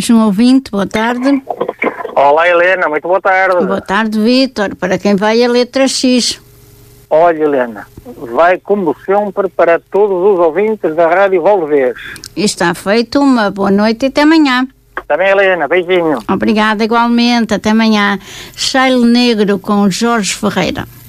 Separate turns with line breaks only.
mais um ouvinte, boa tarde.
Olá, Helena, muito boa tarde.
Boa tarde, Vítor. Para quem vai a letra X?
Olha, Helena, vai como sempre para todos os ouvintes da Rádio Valdevez.
Está feito, uma boa noite e até amanhã.
Também, Helena, beijinho.
Obrigada, igualmente, até amanhã. Cheiro Negro com Jorge Ferreira.